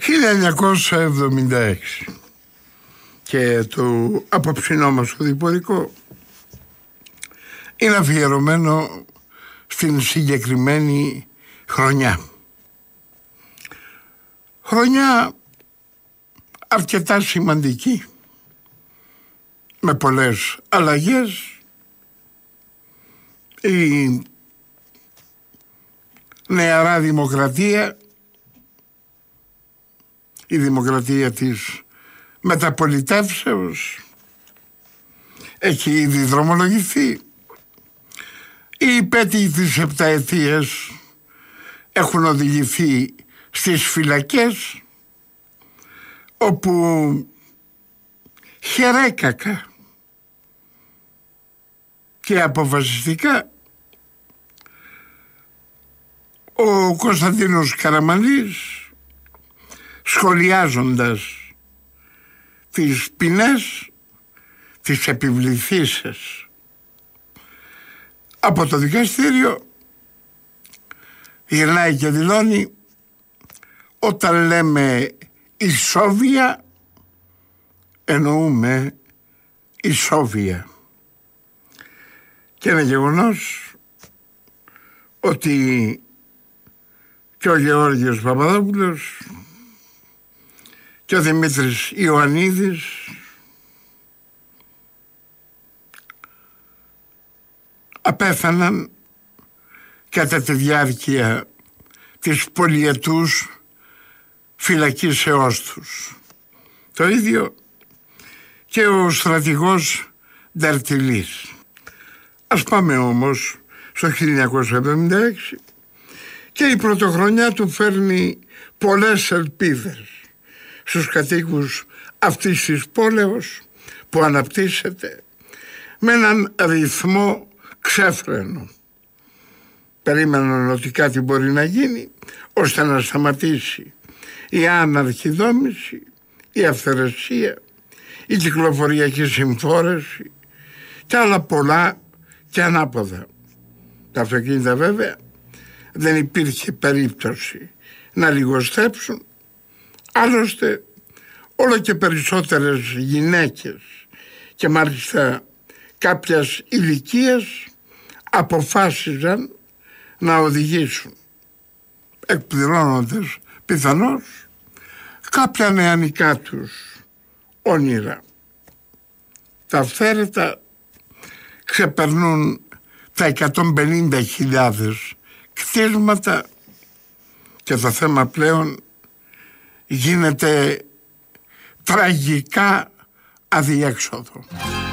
1976 και το απόψινό μας οδηπορικό είναι αφιερωμένο στην συγκεκριμένη χρονιά. Χρονιά αρκετά σημαντική, με πολλές αλλαγές. Η νεαρά δημοκρατία, η δημοκρατία της μεταπολιτεύσεως έχει ήδη δρομολογηθεί. Οι υπέτειοι της επταετίας έχουν οδηγηθεί στις φυλακές, όπου χερέκακα και αποφασιστικά ο Κωνσταντίνος Καραμανλής, σχολιάζοντας τις ποινές, τις επιβληθήσεις από το δικαστήριο, γυρνάει και δηλώνει: όταν λέμε ισόβια, εννοούμε ισόβια. Και είναι γεγονός ότι και ο Γεώργιος Παπαδόπουλος και ο Δημήτρης Ιωαννίδης απέθαναν κατά τη διάρκεια της πολυετούς φυλακίσεώς τους. Το ίδιο και ο στρατηγός Νταρτιλής. Ας πάμε όμως στο 1976 και η πρωτοχρονιά του φέρνει πολλές ελπίδες στους κατοίκους αυτής της πόλεως που αναπτύσσεται με έναν ρυθμό ξέφρενο. Περίμεναν ότι κάτι μπορεί να γίνει ώστε να σταματήσει η άναρχη δόμηση, η αυθαιρεσία, η κυκλοφοριακή συμφόρεση και άλλα πολλά και ανάποδα. Τα αυτοκίνητα βέβαια δεν υπήρχε περίπτωση να λιγοστέψουν, άλλωστε όλο και περισσότερες γυναίκες και μάλιστα κάποιας ηλικίας αποφάσιζαν να οδηγήσουν, εκπληρώνοντας πιθανώς κάποια νεανικά τους όνειρα. Τα αυθαίρετα ξεπερνούν τα 150.000 κτίσματα και το θέμα πλέον γίνεται τραγικά αδιέξοδο.